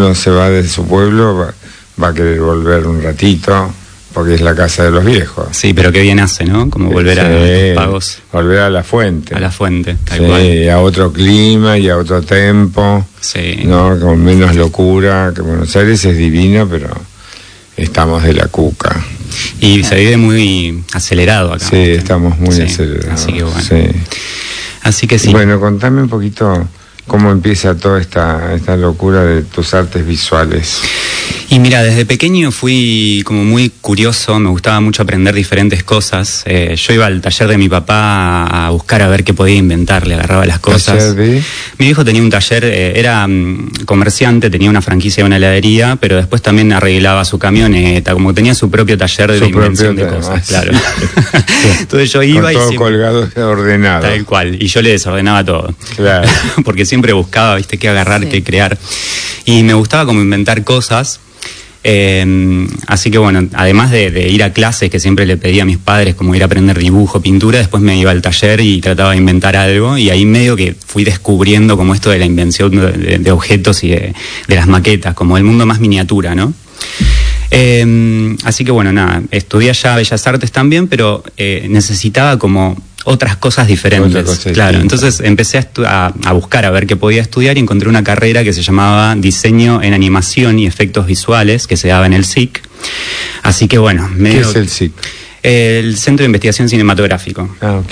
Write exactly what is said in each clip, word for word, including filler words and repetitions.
uno se va de su pueblo, va, va a querer volver un ratito, porque es la casa de los viejos. Sí, pero qué bien hace, ¿no? Como volver sí, a los pagos. Volver a la fuente. A la fuente, tal sí, cual. a otro clima y a otro tempo. Sí. ¿No? Con menos locura, que Buenos Aires es divino, pero estamos de la cuca. Y se vive muy acelerado acá. Sí, estamos muy sí, acelerados. Así que bueno. Sí. Así que sí. Bueno, contame un poquito cómo empieza toda esta, esta locura de tus artes visuales. Y mira, desde pequeño fui como muy curioso, me gustaba mucho aprender diferentes cosas. Eh, yo iba al taller de mi papá a buscar a ver qué podía inventar, le agarraba las cosas. De... Mi viejo tenía un taller, eh, era um, comerciante, tenía una franquicia de una heladería, pero después también arreglaba su camioneta, como tenía su propio taller de su invención de tema. cosas, claro. Entonces yo iba con y todo siempre, colgado, ordenado. Tal cual, y yo le desordenaba todo. Claro. Porque siempre buscaba, viste, qué agarrar, sí. qué crear. Y me gustaba como inventar cosas. Eh, así que bueno, además de, de ir a clases que siempre le pedía a mis padres, como ir a aprender dibujo, pintura, después me iba al taller y trataba de inventar algo, y ahí medio que fui descubriendo como esto de la invención de, de, de objetos y de, de las maquetas, como el mundo más miniatura, ¿no? Eh, así que bueno, nada, estudié allá Bellas Artes también, pero eh, necesitaba como otras cosas diferentes. Otra cosa claro, distinta. entonces empecé a, a, a buscar a ver qué podía estudiar y encontré una carrera que se llamaba Diseño en Animación y Efectos Visuales, que se daba en el S I C. Así que bueno, medio, ¿qué es el S I C? Eh, el Centro de Investigación Cinematográfico. Ah, ok.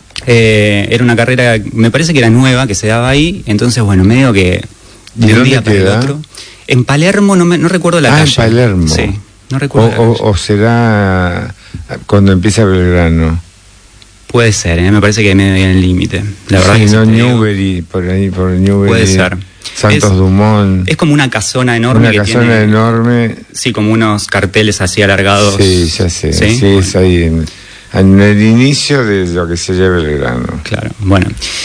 Eh, era una carrera, me parece que era nueva, que se daba ahí, entonces bueno, medio que de un día para el otro. En Palermo, no, me, no recuerdo la ah, calle. Ah, en Palermo. Sí, no recuerdo o, la calle. O, o será cuando empieza Belgrano. Puede ser, ¿eh? Me parece que medio en el límite. La verdad sí, que no, sí, Newbery, por ahí, por Newbery. Puede ser. Santos es, Dumont. Es como una casona enorme. Una que casona tiene, enorme. Sí, como unos carteles así alargados. Sí, ya sé. Sí, sí bueno. Es ahí en, en el inicio de lo que sería Belgrano. Claro, bueno.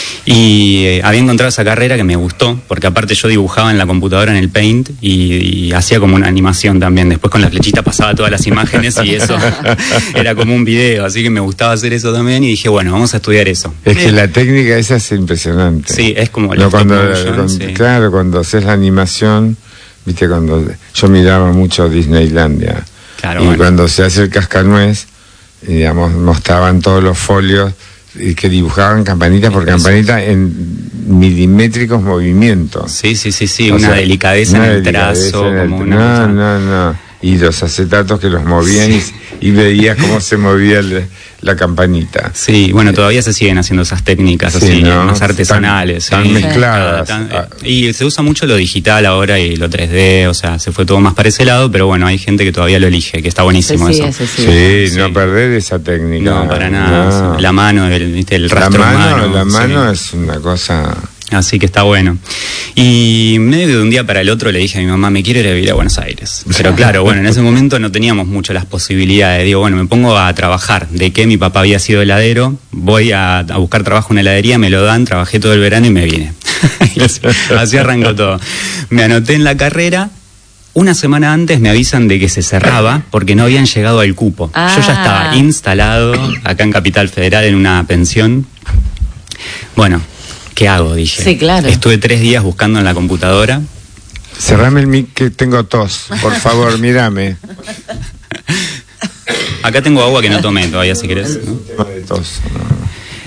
Y eh, había encontrado esa carrera que me gustó, porque aparte yo dibujaba en la computadora en el Paint y, y hacía como una animación también. Después con la flechita pasaba todas las imágenes y eso era como un video, así que me gustaba hacer eso también y dije, bueno, vamos a estudiar eso. Es que la técnica esa es impresionante. Sí, es como no, cuando, motion, cuando, sí. Claro, cuando haces la animación, viste, cuando yo miraba mucho Disneylandia. Claro, y bueno. cuando se hace el cascanuez, digamos, mostraban todos los folios y que dibujaban campanitas por campanita en milimétricos movimientos. Sí, sí, sí, sí, o una sea, delicadeza una en el delicadeza trazo, en el, como una no, cosa. no, no. Y los acetatos que los movían sí. y, y veías cómo se movía el, la campanita. Sí, bueno, todavía se siguen haciendo esas técnicas sí, así, ¿no? más artesanales. Tan, sí. tan mezcladas. Tan, tan, y se usa mucho lo digital ahora y lo tres D, o sea, se fue todo más para ese lado, pero bueno, hay gente que todavía lo elige, que está buenísimo sí, eso. Sí, sí, sí, no perder esa técnica. No, para nada. No. La mano, el, ¿viste? el rastro la mano, humano. La mano sí. es una cosa... Así que está bueno. Y medio que de un día para el otro le dije a mi mamá, me quiero ir a vivir a Buenos Aires. Pero claro, bueno, en ese momento no teníamos mucho las posibilidades. Digo, bueno, me pongo a trabajar. De que mi papá había sido heladero, voy a, a buscar trabajo en una heladería, me lo dan, trabajé todo el verano y me vine. Y así, así arrancó todo. Me anoté en la carrera. Una semana antes me avisan de que se cerraba porque no habían llegado al cupo. Ah. Yo ya estaba instalado acá en Capital Federal en una pensión. Bueno, ¿qué hago? Dije. Sí, claro. Estuve tres días buscando en la computadora. Cerrame el mic que tengo tos, por favor, mírame. Acá tengo agua que no tomé todavía, si querés, ¿no? Tema de tos. No.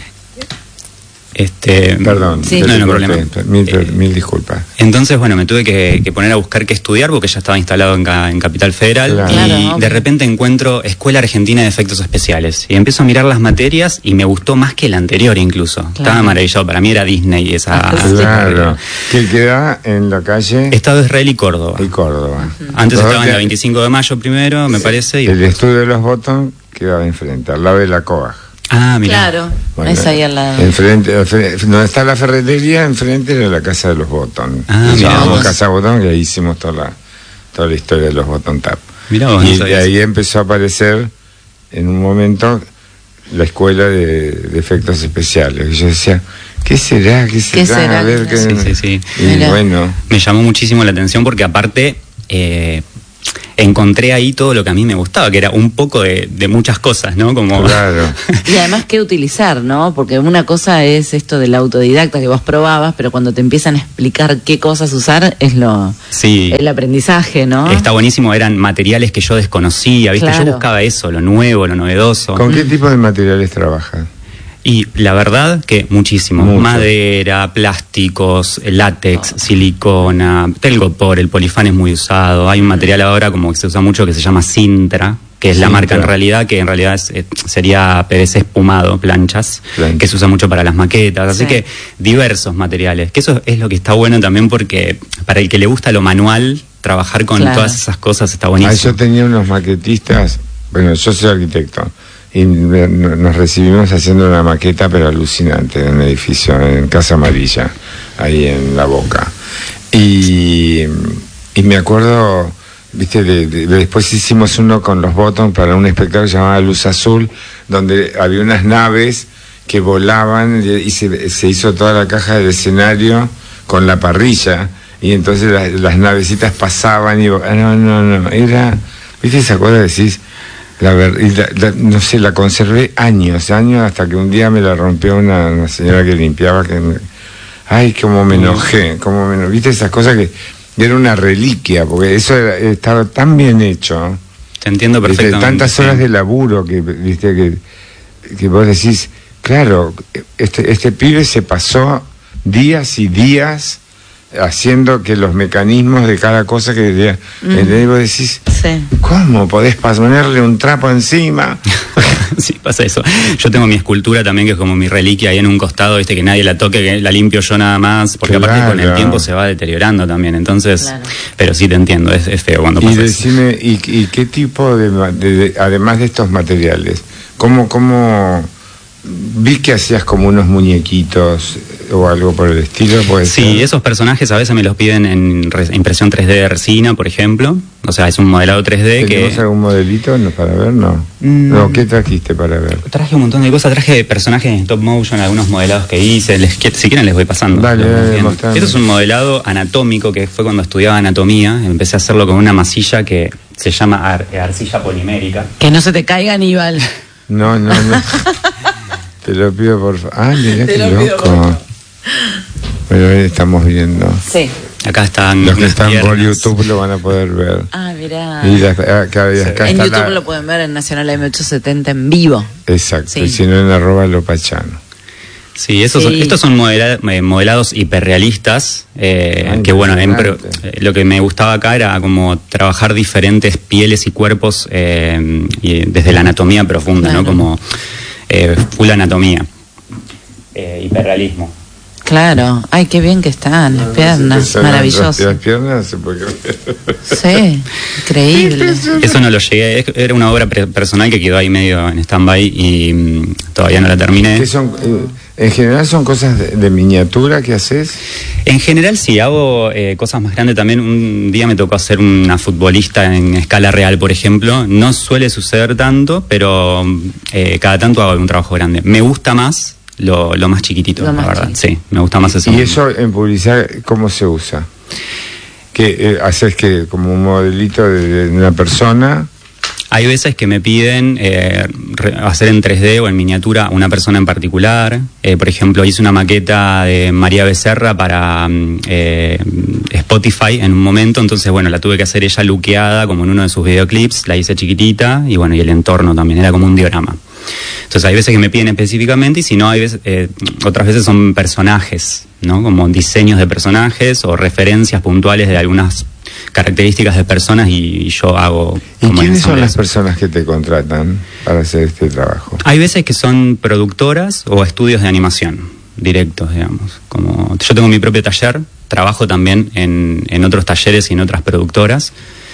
Este, Perdón, sí. no, no hay corté, problema. Mil, Eh, mil disculpas. Entonces, bueno, me tuve que, que poner a buscar qué estudiar porque ya estaba instalado en, en Capital Federal. Claro. Y Claro, de obvio. repente encuentro Escuela Argentina de Efectos Especiales. Y empiezo a mirar las materias y me gustó más que la anterior incluso. Claro. Estaba maravillado. Para mí era Disney esa. Claro, que queda en la calle Estado Israel y Córdoba. y Córdoba. Antes estaba en la Entonces, veinticinco de mayo primero, me parece. Y... el estudio de los Botón quedaba enfrente, al lado de la Coag. Ah, mira. Claro, Bueno, es ahí al lado. Enfrente, enfrente, donde está la ferretería, enfrente de la casa de los Botón. Ah, mirá Llamamos vos. Casa Botón, que ahí hicimos toda la, toda la historia de los Botón Tap. Mirá vos, no Y de sabía ahí eso. empezó a aparecer en un momento la escuela de, de efectos especiales. Y yo decía, ¿qué será? ¿Qué será? ¿Qué será? A ver, Sí, qué... sí, sí. Y Mirá. bueno, Me llamó muchísimo la atención porque aparte eh, encontré ahí todo lo que a mí me gustaba, que era un poco de, de muchas cosas, ¿no? Como... Claro. Y además qué utilizar, ¿no? Porque una cosa es esto del autodidacta que vos probabas, pero cuando te empiezan a explicar qué cosas usar es lo sí. el aprendizaje, ¿no? Está buenísimo, eran materiales que yo desconocía, ¿viste? Claro. Yo buscaba eso, lo nuevo, lo novedoso. ¿Con qué tipo de materiales trabajas? Y la verdad que muchísimo. Mucho. Madera, plásticos, látex, oh. silicona, telgopor, el polifán es muy usado. Hay un material ahora como que se usa mucho que se llama Sintra, que es Sintra. La marca en realidad, que en realidad es, eh, sería P V C espumado, planchas, Plancha. que se usa mucho para las maquetas. Así sí. que diversos materiales. Que eso es lo que está bueno también porque para el que le gusta lo manual, trabajar con claro. todas esas cosas está buenísimo. Ah, yo tenía unos maquetistas, bueno, yo soy arquitecto. Y nos recibimos haciendo una maqueta pero alucinante en un edificio en Casa Amarilla, ahí en La Boca, y, y me acuerdo, viste, de, de, después hicimos uno con los Bottoms para un espectáculo llamado Luz Azul, donde había unas naves que volaban y se, se hizo toda la caja del escenario con la parrilla, y entonces la, las navecitas pasaban y no, no, no, era, viste esa cosa, decís La ver, y la, la, no sé, la conservé años, años, hasta que un día me la rompió una, una señora que limpiaba, que me, ay, cómo me enojé, cómo me enojé. Viste esas cosas que era una reliquia, porque eso era, estaba tan bien hecho. Te entiendo perfectamente. Viste, tantas horas sí. de laburo que, viste, que, que vos decís, claro, este, este pibe se pasó días y días haciendo que los mecanismos de cada cosa que decía, mm. vos decís, sí. ¿cómo podés ponerle un trapo encima? Sí, pasa eso. Yo tengo mi escultura también, que es como mi reliquia ahí en un costado, viste, que nadie la toque, que la limpio yo nada más, porque claro. aparte con el tiempo se va deteriorando también, entonces, claro. pero sí te entiendo, es, es feo cuando pasa y decime, eso. Y, y qué tipo de, de, de, además de estos materiales, ¿cómo, cómo vi que hacías como unos muñequitos o algo por el estilo? ¿Puede sí, ser? Esos personajes a veces me los piden en re, impresión tres D de resina, por ejemplo. O sea, es un modelado tres D que... ¿Tenemos algún modelito no, para ver? No. Mm. No, ¿qué trajiste para ver? Traje un montón de cosas, traje personajes en stop motion, algunos modelados que hice, les, si quieren les voy pasando. Dale, dale, Esto es un modelado anatómico que fue cuando estudiaba anatomía, empecé a hacerlo con una masilla que se llama ar, arcilla polimérica. Que no se te caiga, Aníbal. No, no, no. Te lo pido por favor. Ah, mirá qué loco. Bueno, ahí estamos viendo. Sí. Acá están los que están piernas. Por YouTube lo van a poder ver. Ah, mirá. Y la, acá, y acá en está YouTube la... lo pueden ver en Nacional M ochocientos setenta en vivo. Exacto, sí. Y si no en arroba Lopachano. Sí, esos sí. Son, estos son modela, modelados hiperrealistas, eh, Ay, que bueno, en, pero, eh, lo que me gustaba acá era como trabajar diferentes pieles y cuerpos eh, y desde la anatomía profunda, claro. ¿no? Como eh, full anatomía, eh, hiperrealismo. Claro, ay, qué bien que están, las no, piernas, no maravilloso. Las piernas, porque... Sí, increíble. Eso no lo llegué, era una obra personal que quedó ahí medio en stand-by y mmm, todavía no la terminé. ¿Qué son, eh, en general son cosas de, de miniatura que haces? En general sí, hago eh, cosas más grandes también. Un día me tocó hacer una futbolista en escala real, por ejemplo. No suele suceder tanto, pero eh, cada tanto hago un trabajo grande. Me gusta más Lo, lo más chiquitito, lo la más verdad. Chiquito. Sí, me gusta más eso. ¿Y eso en publicidad cómo se usa? ¿Qué eh, haces que como un modelito de, de una persona? Hay veces que me piden eh, re, hacer en tres D o en miniatura una persona en particular. Eh, por ejemplo, hice una maqueta de María Becerra para eh, Spotify en un momento, entonces bueno, la tuve que hacer ella luqueada como en uno de sus videoclips, la hice chiquitita y bueno, y el entorno también, era como un diorama. Entonces hay veces que me piden específicamente y si no, hay veces, eh, otras veces son personajes, ¿no? Como diseños de personajes o referencias puntuales de algunas características de personas y, y yo hago... ¿Y quiénes son las personas que te contratan para hacer este trabajo? Hay veces que son productoras o estudios de animación directos, digamos. Como yo tengo mi propio taller, trabajo también en, en otros talleres y en otras productoras.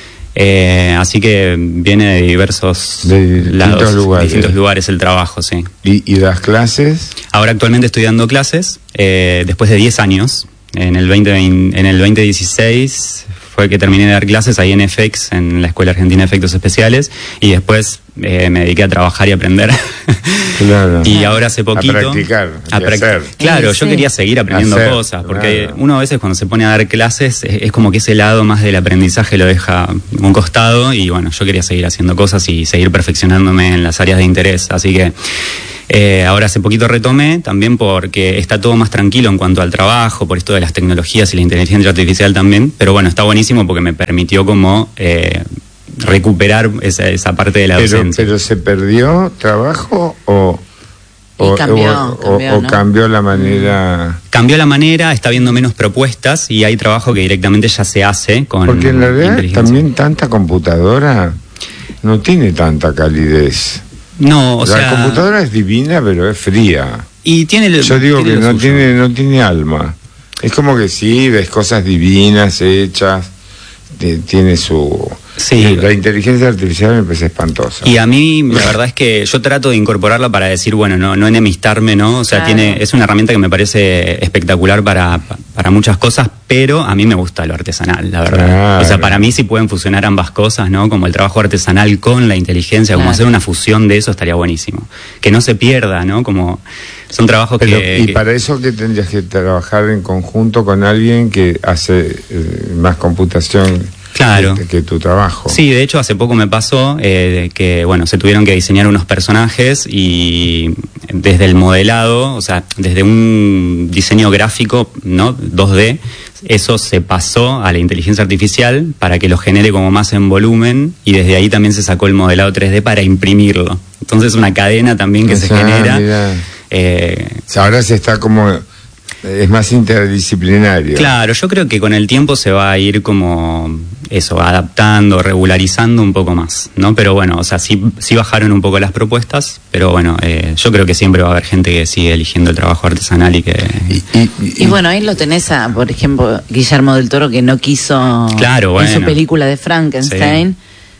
Eh, así que viene de diversos de lados, distintos lugares. distintos lugares el trabajo, sí. ¿Y, y das clases? Ahora actualmente estoy dando clases, eh, después de diez años, en el, veinte, en el veinte dieciséis fue que terminé de dar clases ahí en F X, en la Escuela Argentina de Efectos Especiales, y después eh, me dediqué a trabajar y aprender. Claro. Y ahora hace poquito... A practicar, a prac- hacer. Claro, Sí, yo sí. quería seguir aprendiendo Hacer, cosas, porque claro. uno a veces cuando se pone a dar clases es, es como que ese lado más del aprendizaje lo deja a un costado, y bueno, yo quería seguir haciendo cosas y seguir perfeccionándome en las áreas de interés, así que... Eh, ahora hace poquito retomé, también porque está todo más tranquilo en cuanto al trabajo, por esto de las tecnologías y la inteligencia artificial también, pero bueno, está buenísimo porque me permitió como eh, recuperar esa, esa parte de la Pero, docencia. pero ¿se perdió trabajo o, o, Y cambió, o- cambió, o ¿no? cambió la manera? Cambió la manera, está habiendo menos propuestas y hay trabajo que directamente ya se hace con Porque en realidad inteligencia. también tanta computadora no tiene tanta calidez. No, o la sea... computadora es divina, pero es fría. Y tiene el- Yo digo tiene que lo no suyo. tiene, no tiene alma. Es como que sí, ves cosas divinas hechas, te- tiene su... Sí. La inteligencia artificial me parece espantosa. Y a mí, la verdad es que yo trato de incorporarla para decir, bueno, no, no enemistarme, ¿no? O sea, Claro. tiene, es una herramienta que me parece espectacular para, para muchas cosas, pero a mí me gusta lo artesanal, la verdad. Claro. O sea, para mí si pueden fusionar ambas cosas, ¿no? Como el trabajo artesanal con la inteligencia, como Claro. hacer una fusión de eso estaría buenísimo. Que no se pierda, ¿no? Como son trabajos Pero, que... y que- para eso que tendrías que trabajar en conjunto con alguien que hace eh, más computación Claro. que, que tu trabajo. Sí, de hecho hace poco me pasó eh, que, bueno, se tuvieron que diseñar unos personajes y desde el modelado, o sea, desde un diseño gráfico, ¿no? dos D, eso se pasó a la inteligencia artificial para que lo genere como más en volumen y desde ahí también se sacó el modelado tres D para imprimirlo. Entonces una cadena también que O se sea, genera. mira, eh, o sea, ahora se está como... Es más interdisciplinario. Claro, yo creo que con el tiempo se va a ir como eso, adaptando, regularizando un poco más, ¿no? Pero bueno, o sea, sí, sí bajaron un poco las propuestas, pero bueno, eh, yo creo que siempre va a haber gente que sigue eligiendo el trabajo artesanal y que... Y, y- y- Y bueno, ahí lo tenés a, por ejemplo, Guillermo del Toro, que no quiso Claro, en su bueno. película de Frankenstein,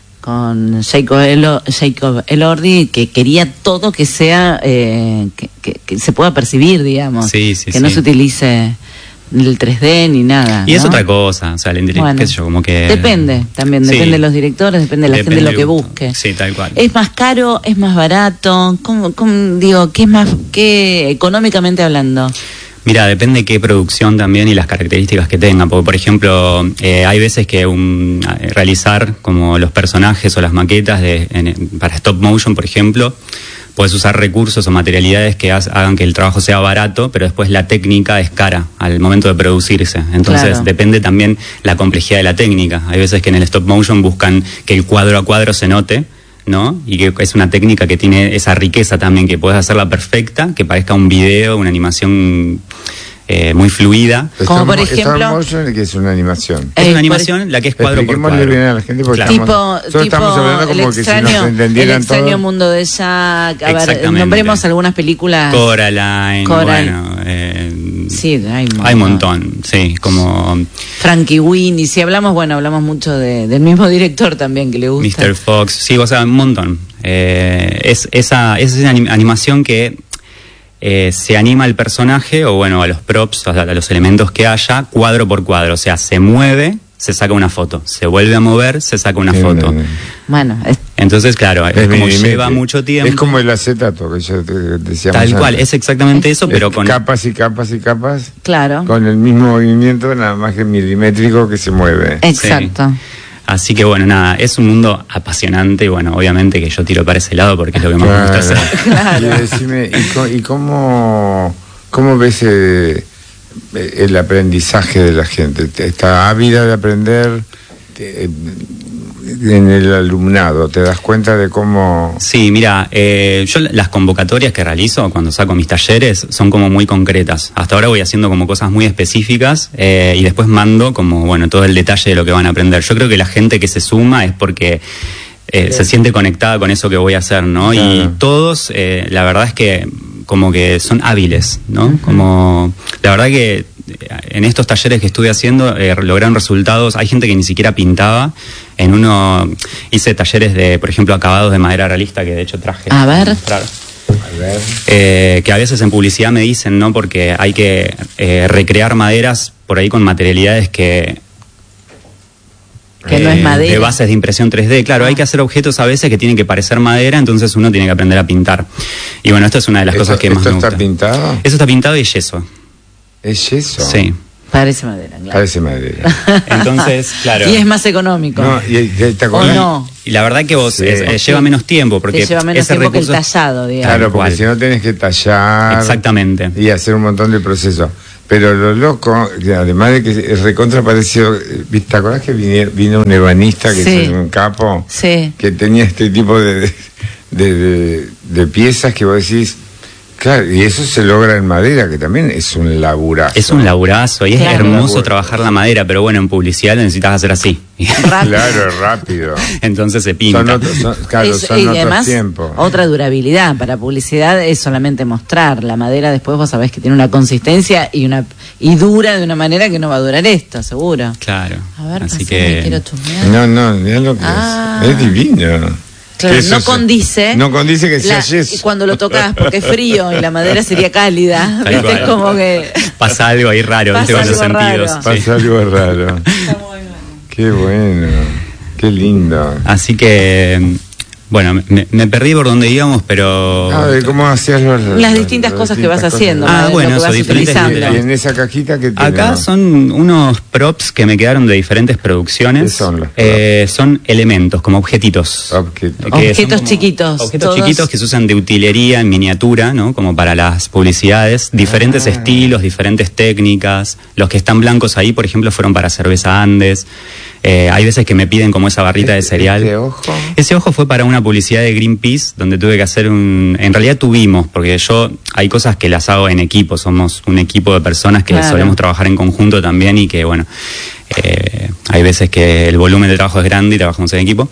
con Jacob, Elo- Jacob Elordi, que quería todo que sea, eh, que, que- que se pueda percibir, digamos. Sí, sí, que no sí. se utilice el tres D ni nada. Y es ¿no? otra cosa, o sea, la inteligencia, Bueno, qué sé yo, como que... Depende también, Sí. depende de los directores, depende de la Depende gente lo del que gusto. busque. Sí, tal cual. ¿Es más caro? ¿Es más barato? ¿Cómo, cómo- digo, qué es más, qué económicamente hablando? Mira, depende qué producción también y las características que tenga, porque por ejemplo, eh, hay veces que un, eh, realizar como los personajes o las maquetas de, en- para stop motion, por ejemplo, puedes usar recursos o materialidades que has- hagan que el trabajo sea barato, pero después la técnica es cara al momento de producirse. Entonces Claro. depende también la complejidad de la técnica. Hay veces que en el stop motion buscan que el cuadro a cuadro se note, ¿no? Y que es una técnica que tiene esa riqueza también, que puedes hacerla perfecta, que parezca un video, una animación eh, muy fluida. Como Stop por mo- ejemplo- Stop motion, que es una animación. Es Eh, una por- animación la que es cuadro por Expliquémosle cuadro. bien a la gente porque Claro. estamos, Tipo, nosotros tipo estamos hablando el como que si extraño, nos el entendieran extraño todos. mundo de Jack. A ver, Exactamente. nombremos algunas películas. Coraline, Coraline. bueno, eh, Sí, hay un montón. hay un montón, sí, como Frankie Winnie, si hablamos, bueno, hablamos mucho de, del mismo director también que le gusta. mister Fox, sí, o sea, un montón. Eh, es esa, es esa anim- animación que eh, se anima el personaje, o bueno, a los props, o sea, a los elementos que haya, cuadro por cuadro, o sea, se mueve, se saca una foto, se vuelve a mover, se saca una Sí, foto. no, no. Bueno, es- Entonces, claro, es, Es como milimétrico. lleva mucho tiempo. Es como el acetato que yo te decía. Tal cual, es exactamente eso, pero con... Capas y capas y capas, claro. con el mismo movimiento, nada más que milimétrico que se mueve. Exacto. Así que bueno, nada, es un mundo apasionante y bueno, obviamente que yo tiro para ese lado porque es lo que más me gusta hacer. Claro. Y decime, ¿y, co- y cómo, cómo ves eh, el aprendizaje de la gente? ¿Está ávida de aprender? Te- en el alumnado, ¿te das cuenta de cómo...? Sí, mira, eh, yo las convocatorias que realizo cuando saco mis talleres son como muy concretas. Hasta ahora voy haciendo como cosas muy específicas eh, y después mando como, bueno, todo el detalle de lo que van a aprender. Yo creo que la gente que se suma es porque eh, se siente conectada con eso que voy a hacer, ¿no? Claro. Y todos, eh, la verdad es que como que son hábiles, ¿no? Como, la verdad que eh, en estos talleres que estuve haciendo eh, lograron resultados. Hay gente que ni siquiera pintaba. En uno hice talleres de, por ejemplo, acabados de madera realista, que de hecho traje. A ver. Mostrar. A ver. Eh, que a veces en publicidad me dicen, ¿no? Porque hay que eh, recrear maderas por ahí con materialidades que Que eh, no es madera. De bases de impresión tres D. Claro, ah. hay que hacer objetos a veces que tienen que parecer madera, entonces uno tiene que aprender a pintar. Y bueno, esto es una de las ¿Esto, cosas que más me gusta. ¿Esto está pintado? Eso está pintado y yeso. ¿Es yeso? Sí. Parece madera, claro. Parece madera. Entonces, claro. Y es más económico. No, y, ¿te ¿O no? Y la verdad que vos sí. es, eh, lleva menos tiempo porque te lleva menos ese tiempo recurso... que el tallado, digamos. Claro, porque si no tenés que tallar. Exactamente. Y hacer un montón de procesos. Pero lo loco, además de que es recontra parecido, ¿te acordás que vine, vino un ebanista que sí. es un capo? Sí. Que tenía este tipo de, de, de, de piezas que vos decís, claro, y eso se logra en madera, que también es un laburazo. Es un laburazo y es claro. hermoso Laburo. trabajar la madera, pero bueno, en publicidad necesitas hacer así. Rápido. Claro, rápido. Entonces se pinta. Son otros, son, claro, es, son y otros además, tiempos. otra durabilidad. Para publicidad es solamente mostrar. La madera después vos sabés que tiene una consistencia y una y dura de una manera que no va a durar esto, seguro. Claro. A ver, así pasame, que... quiero chusmear. No, no, mirá lo que Ah. es. Es divino. Claro, Eso no es- condice. No condice que sea La- yeso. y cuando lo tocas porque es frío y la madera sería cálida, Tal ¿viste? cual. Es como que Pasa algo ahí raro, Pasa ¿viste? Con los algo sentidos. raro. sí. Pasa algo raro. Qué bueno. Qué lindo. Así que, bueno, me, me perdí por donde íbamos, pero... A ver, ¿cómo hacías los, las distintas cosas que vas haciendo, Ah, ¿no? bueno, Lo que eso, vas diferentes utilizando. Y en esa cajita que Acá tenemos. son unos props que me quedaron de diferentes producciones. ¿Qué son los props? Eh, son elementos, como objetitos. Objetos. Que son Objetos como chiquitos, Objetos todos. chiquitos que se usan de utilería en miniatura, ¿no? Como para las publicidades. Diferentes Ah. estilos, diferentes técnicas. Los que están blancos ahí, por ejemplo, fueron para cerveza Andes. Eh, hay veces que me piden como esa barrita de cereal. ¿Este ojo? Ese ojo fue para una publicidad de Greenpeace, donde tuve que hacer un... En realidad tuvimos, porque yo hay cosas que las hago en equipo, somos un equipo de personas que Claro. solemos trabajar en conjunto también y que, bueno, eh, hay veces que el volumen de trabajo es grande y trabajamos en equipo.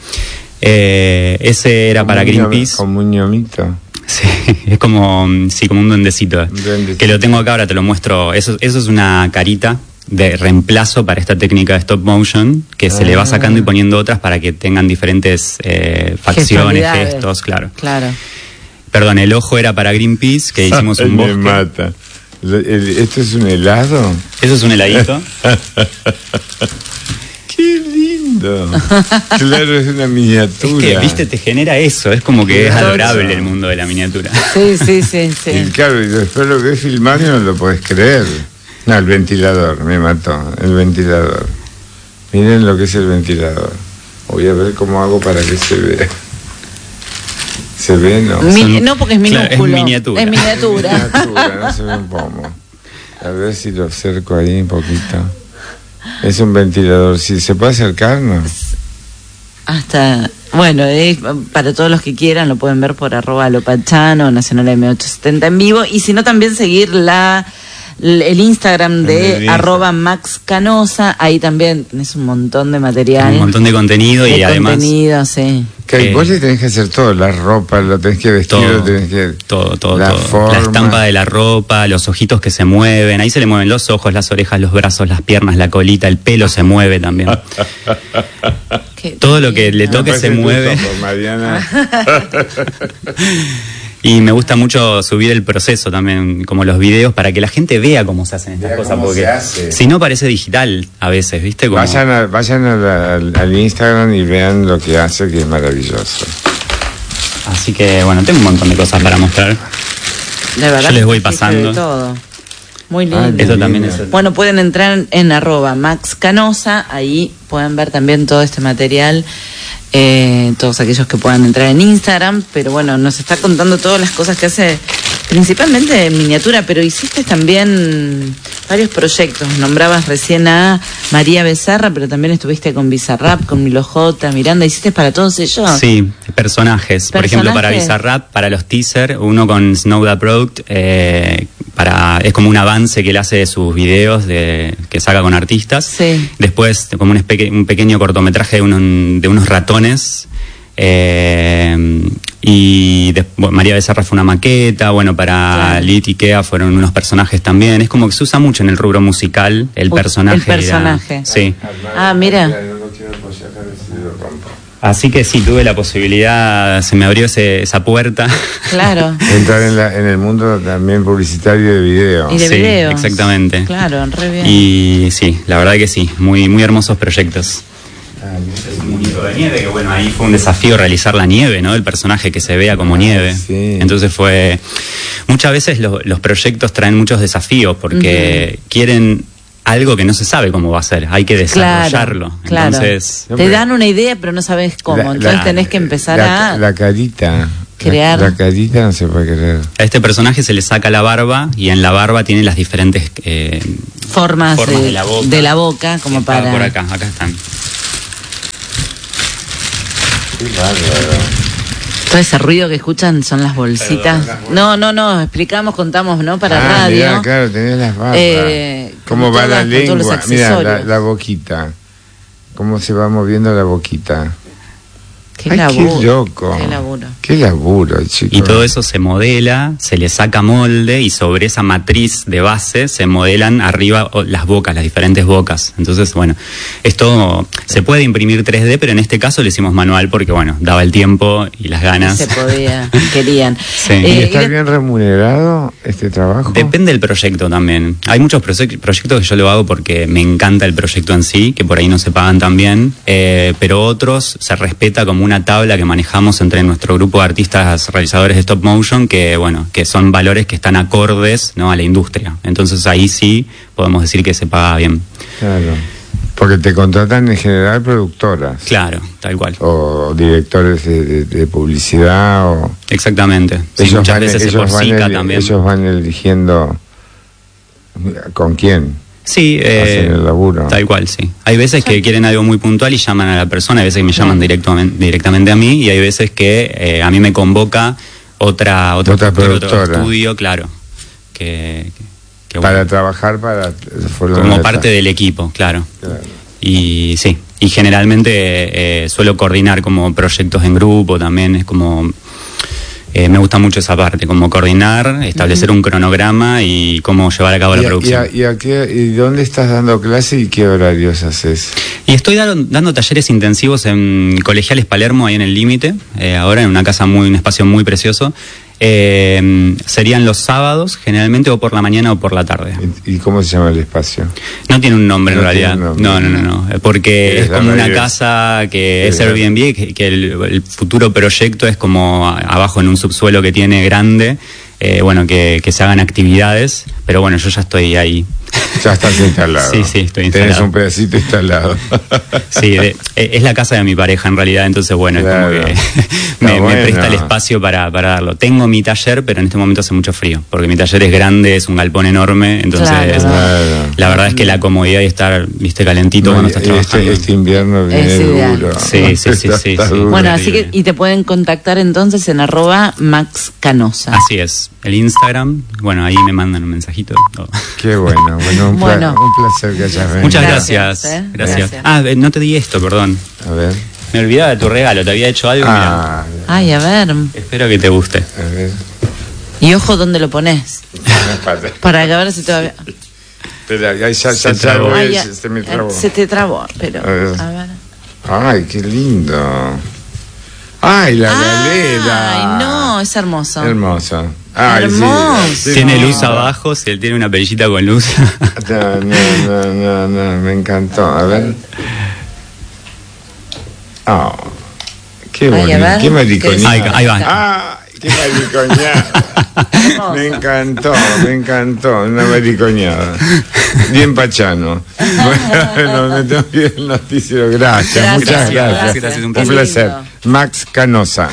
Eh, ese era para Como un ñomi- Greenpeace. Como un ñomito. Sí, es como, sí, como un duendecito. Un duendecito. Que lo tengo acá, ahora te lo muestro. Eso, eso es una carita de reemplazo para esta técnica de stop motion, que se le va Ah. sacando y poniendo otras para que tengan diferentes eh, facciones, Gestualidades. gestos, claro. Claro. Perdón, el ojo era para Greenpeace, que hicimos Ay, un me bosque. mata. Lo- el- ¿Esto es un helado? Eso es un heladito. ¡Qué lindo! Claro, es una Es miniatura. que, viste, te genera eso. Es como que es Claro. adorable el mundo de la miniatura. Sí, sí, sí, sí. Y claro, y después lo ves filmar y no lo podés creer. No, el ventilador, me mató, el ventilador. Miren lo que es el ventilador. Voy a ver cómo hago para que se vea. ¿Se ve? No. Mi- Son- no, porque es claro, es minúsculo. miniatura. Es miniatura. Miniatura, no se ve un pomo. A ver si lo acerco ahí un poquito. Es un ventilador, si se puede acercar, ¿no? Hasta, bueno, es para todos los que quieran, lo pueden ver por arroba lopachano, Nacional M ochocientos setenta en vivo, y si no, también seguir la l- el Instagram de El Instagram. arroba Max Canosa, ahí también tenés un montón de material. Un montón de contenido y de además... contenido, sí. Que Eh, vos le tenés que hacer todo, la ropa, lo tenés que vestir, Todo, lo tenés que... todo, todo, la todo. forma. La estampa de la ropa, los ojitos que se mueven, ahí se le mueven los ojos, las orejas, los brazos, las piernas, la colita, el pelo se mueve también. Qué Todo lo que le lindo. toque Me se parece mueve. tu ojos, Mariana. Y me gusta mucho subir el proceso también, como los videos, para que la gente vea cómo se hacen estas Vea cosas, cómo porque se hace. si no parece digital a veces, ¿viste? Como... Vayan, a- vayan a la- al, al Instagram y vean lo que hace, que es maravilloso. Así que bueno, tengo un montón de cosas para mostrar. De verdad Yo les que voy hiciste pasando. de todo. Muy lindo. Ah, Esto divino. también es... Bueno, pueden entrar en arroba Max Canosa, ahí pueden ver también todo este material, eh, todos aquellos que puedan entrar en Instagram, pero bueno, nos está contando todas las cosas que hace, principalmente en miniatura, pero hiciste también varios proyectos, nombrabas recién a María Becerra, pero también estuviste con Bizarrap, con Milo J, Miranda, ¿hiciste para todos ellos? Sí, personajes. Por ejemplo, para ¿Personajes? Bizarrap, para los teaser, uno con Snow the Product, eh, para, es como un avance que él hace de sus videos de, que saca con artistas. Sí. Después, como un, espe- un pequeño cortometraje de, unos- de unos ratones. eh, y des- bueno, María Becerra fue una maqueta. Bueno, para Claro. Lit Ikea fueron unos personajes también. Es como que se usa mucho en el rubro musical el Uh, personaje. el personaje. era- sí. Ah, mira. No lo quiero apoyar, a ver si lo rompo. Así que sí, tuve la posibilidad, se me abrió ese- esa puerta. Claro. Entrar en, la- en el mundo también publicitario de video. Y de Sí, videos. exactamente. Claro, re bien. Y sí, la verdad que sí, muy, muy hermosos proyectos. Es un muñeco de nieve, que bueno, ahí fue un desafío realizar la nieve, ¿no? El personaje que se vea como ah, nieve. Sí. Entonces fue... Muchas veces lo, los proyectos traen muchos desafíos porque uh-huh. quieren algo que no se sabe cómo va a ser, hay que desarrollarlo. Claro, Entonces... claro. Te dan una idea, pero no sabes cómo, la, entonces la, tenés que empezar la, a... La carita... Crear. La, la carita no se puede creer. A este personaje se le saca la barba y en la barba tiene las diferentes eh, formas, formas de, de la boca. De la boca, como sí, para... Por acá, acá están. Qué bárbaro. Todo ese ruido que escuchan son las bolsitas. Perdón, no, no, no, explicamos, contamos, ¿no? Para ah, radio. Mirá, claro, tenés las barbas. Eh, ¿Cómo va la lengua? Mira, la, la boquita. ¿Cómo se va moviendo la boquita? Qué Ay, laburo. Qué loco. Qué laburo. Qué laburo, chicos. Y todo eso se modela, se le saca molde y sobre esa matriz de base se modelan arriba las bocas, las diferentes bocas. Entonces, bueno, esto se puede imprimir tres D, pero en este caso lo hicimos manual porque, bueno, daba el tiempo y las ganas. Se podía, querían. Sí. ¿Y eh, está y bien remunerado este trabajo? Depende del proyecto también. Hay muchos proye- proyectos que yo lo hago porque me encanta el proyecto en sí, que por ahí no se pagan tan bien, eh, pero otros se respeta como una tabla que manejamos entre nuestro grupo de artistas realizadores de stop motion, que bueno, que son valores que están acordes, ¿no?, a la industria. Entonces ahí sí podemos decir que se paga bien. Claro. Porque te contratan en general productoras. Claro, tal cual. O directores de, de, de publicidad o... Exactamente. Sí, ellos muchas van, veces ellos se porcica van, también. Ellos van eligiendo con quién. Sí, eh, el laburo. Tal cual, sí. Hay veces que quieren algo muy puntual y llaman a la persona, hay veces que me llaman directamente, directamente a mí y hay veces que eh, a mí me convoca otra otra, otra productora, otro estudio, claro, que, que, que para bueno, trabajar para como parte del equipo, claro. claro. Y sí, y generalmente eh, suelo coordinar como proyectos en grupo también, es como... Eh, me gusta mucho esa parte, como coordinar, establecer uh-huh. un cronograma y cómo llevar a cabo ¿Y la a, producción. ¿Y, a, y, a qué, y dónde estás dando clase y qué horarios haces? Y estoy dando, dando talleres intensivos en Colegiales Palermo, ahí en el límite, eh, ahora en una casa muy, un espacio muy precioso. Eh, serían los sábados, generalmente, o por la mañana o por la tarde. ¿Y, y cómo se llama el espacio? No tiene un nombre, no en realidad. Nombre. No, no, no, no. Porque es como una casa que es Airbnb, que, que el, el futuro proyecto es como abajo en un subsuelo que tiene grande, eh, bueno, que, que se hagan actividades, pero bueno, yo ya estoy ahí. Ya estás instalado. Sí, sí, estoy instalado. Tienes un pedacito instalado. Sí, de, es la casa de mi pareja en realidad, entonces bueno, claro. Es como que me, no, bueno. me presta el espacio para, para darlo. Tengo mi taller, pero en este momento hace mucho frío, porque mi taller es grande, es un galpón enorme, entonces claro. Claro. La verdad es que la comodidad de estar, viste, calentito no, cuando estás este, trabajando. Este invierno viene duro. Sí, sí, sí, sí, sí. Bueno, así que, y te pueden contactar entonces en arroba Max Canosa. Así es, el Instagram, bueno, ahí me mandan un mensajito. Oh. Qué bueno, bueno, un, bueno. Pla- un placer que hayas venido. Muchas gracias. Gracias. ¿eh? gracias. gracias. Ah, no te di esto, perdón. A ver. Me olvidaba de tu regalo, te había hecho algo. Ah, ay, a ver. Espero que te guste. A ver. Y ojo, ¿dónde lo pones? Para que a ver si todavía... Espera, ya, ya, se, ya, trabó. Ya, ya, se me trabó. Se te trabó, pero... A ver. A ver. Ay, qué lindo. Ay, la galera. Ay, no, es hermoso. Hermoso. Ay, hermoso. Sí, sí, tiene no. luz abajo, si él tiene una perillita con luz. No, no, no, no, no, me encantó. A ver. Oh, qué bonito, qué mariconía. Ahí, ahí va. Ah, qué maricoñada. Me encantó, me encantó, una maricoñada. Bien pachano. Bueno, me tengo que ir el noticiero. Gracias, gracias, muchas gracias. gracias, gracias un, un placer. Max Canosa.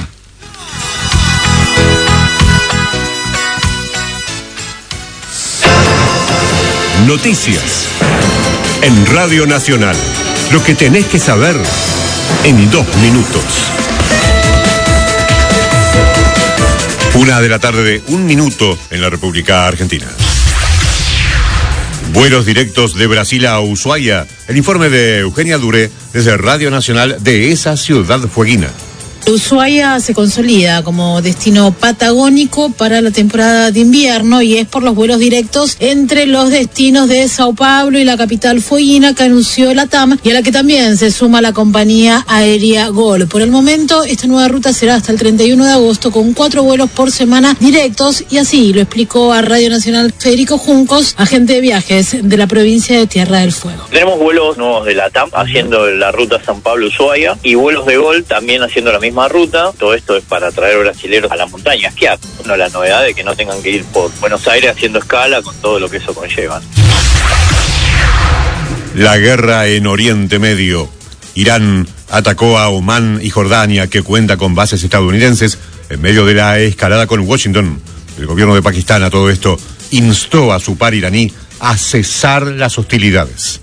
Noticias en Radio Nacional. Lo que tenés que saber en dos minutos. Una de la tarde de un minuto en la República Argentina. Vuelos directos de Brasil a Ushuaia. El informe de Eugenia Duré desde Radio Nacional de esa ciudad fueguina. Ushuaia se consolida como destino patagónico para la temporada de invierno y es por los vuelos directos entre los destinos de Sao Paulo y la capital fueguina que anunció la T A M y a la que también se suma la compañía aérea Gol. Por el momento, esta nueva ruta será hasta el treinta y uno de agosto con cuatro vuelos por semana directos y así lo explicó a Radio Nacional Federico Juncos, agente de viajes de la provincia de Tierra del Fuego. Tenemos vuelos nuevos de la T A M haciendo la ruta San Pablo-Ushuaia y vuelos de Gol también haciendo la misma ruta. Todo esto es para traer brasileros a la montaña a esquiar. Bueno, la novedad de que no tengan que ir por Buenos Aires haciendo escala con todo lo que eso conlleva. La guerra en Oriente Medio. Irán atacó a Omán y Jordania, que cuenta con bases estadounidenses, en medio de la escalada con Washington. El gobierno de Pakistán a todo esto instó a su par iraní a cesar las hostilidades.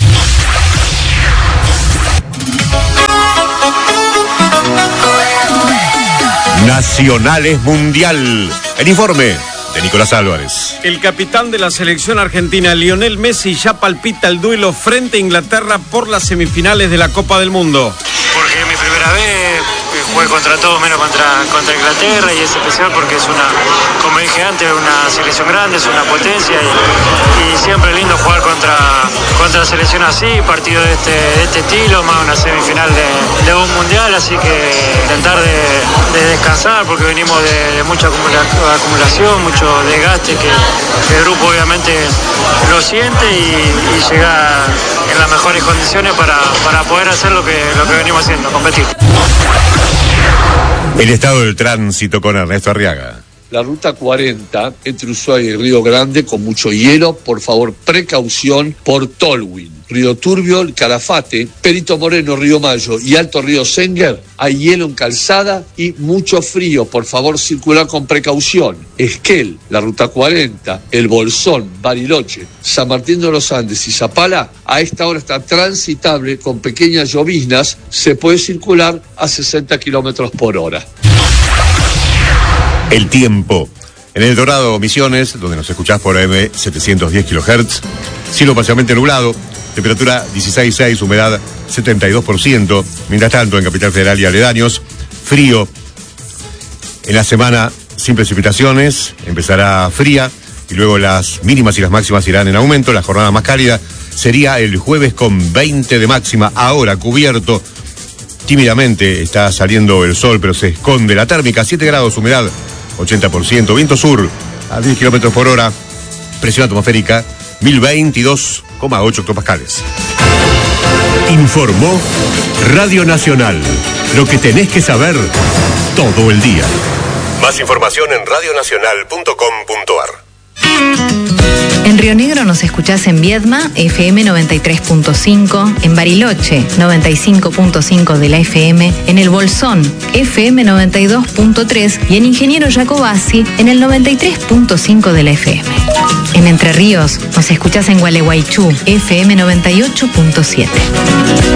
Nacionales Mundial. El informe de Nicolás Álvarez. El capitán de la selección argentina, Lionel Messi, ya palpita el duelo frente a Inglaterra por las semifinales de la Copa del Mundo. Porque es mi primera vez, jugué contra todos menos contra, contra Inglaterra y es especial porque es una, como dije antes, una selección grande, es una potencia y, y siempre es lindo jugar contra, contra selección así, partido de este, de este estilo, más una semifinal de, de un mundial, así que intentar de, de descansar porque venimos de, de mucha acumula, acumulación, mucho desgaste que el grupo obviamente lo siente y, y llega en las mejores condiciones para, para poder hacer lo que, lo que venimos haciendo, competir. El estado del tránsito con Ernesto Arriaga. La ruta cuarenta entre Ushuaia y Río Grande con mucho hielo, por favor precaución por Tolwyn, Río Turbio, el Calafate, Perito Moreno, Río Mayo y Alto Río Senguer, hay hielo en calzada y mucho frío, por favor circular con precaución. Esquel, la ruta cuarenta, El Bolsón, Bariloche, San Martín de los Andes y Zapala, a esta hora está transitable con pequeñas lloviznas, se puede circular a sesenta kilómetros por hora. El tiempo. En El Dorado, Misiones, donde nos escuchás por A M setecientos diez kilohertz, cielo parcialmente nublado, temperatura dieciséis punto seis, humedad setenta y dos por ciento. Mientras tanto, en Capital Federal y aledaños, frío. En la semana, sin precipitaciones, empezará fría y luego las mínimas y las máximas irán en aumento. La jornada más cálida sería el jueves con veinte de máxima, ahora cubierto. Tímidamente está saliendo el sol, pero se esconde la térmica, siete grados, humedad ochenta por ciento, viento sur a diez kilómetros por hora, presión atmosférica mil veintidós coma ocho hectopascales. Informó Radio Nacional, lo que tenés que saber todo el día. Más información en radionacional punto com punto ar. En Río Negro nos escuchás en Viedma, F M noventa y tres punto cinco, en Bariloche, noventa y cinco punto cinco de la F M, en El Bolsón, F M noventa y dos punto tres y en Ingeniero Jacobasi, en el noventa y tres punto cinco de la F M. En Entre Ríos nos escuchás en Gualeguaychú, F M noventa y ocho punto siete.